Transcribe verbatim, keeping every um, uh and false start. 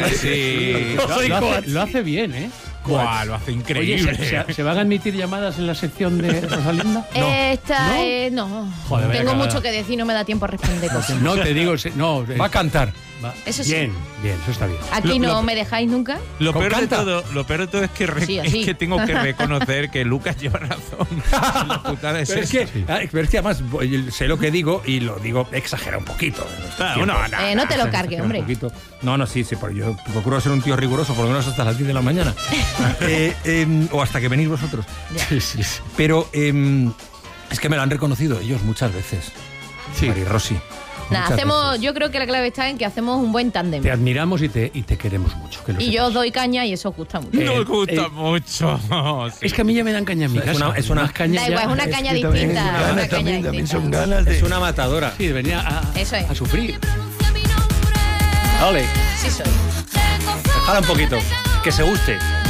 Sí. No soy lo, hace, coach. lo hace bien, ¿eh? Guau, lo hace increíble. Oye, ¿se, se, ¿se van a emitir llamadas en la sección de Rosalinda? Esta, ¿No? eh, no. Joder, vaya Tengo cagada. mucho que decir, no me da tiempo a responder cosas. No, te digo, se- no. eh, Va a cantar. va- Eso sí. Bien, bien, eso está bien. Aquí Lo- no lo- me dejáis nunca. Lo ¿Con peor, de canta? todo, lo peor de todo es que, re- Sí, es así. que tengo que reconocer que Lucas lleva razón. La putada es Pero es, esa. que, ah, pero es que además voy- sé lo que digo y lo digo exagera un poquito. en estos Ah, tiempos. no, no, Eh, no te lo Exagera cargues, un hombre. poquito. No, no, sí, sí, pero yo procuro ser un tío riguroso por lo menos hasta las diez de la mañana. Eh, em, o hasta que venís vosotros. Sí, sí, sí. Pero em, es que me lo han reconocido ellos muchas veces. Sí. Mari Rossi. Nada, muchas hacemos, veces. yo creo que la clave está en que hacemos un buen tándem. Te admiramos y te, y te queremos mucho. Que lo Y sepas. yo os doy caña y eso os gusta mucho. Eh, No me gusta eh, mucho. Sí. Es que a mí ya me dan caña en mi Es casa. una- es una- Unas cañas Da igual, ya- es una caña que también distinta. ganas Una caña también, también distinta. son ganas de... Es una matadora. Sí, venía a, Eso es. a sufrir. Ole. Sí soy. Jala un poquito. Que se guste.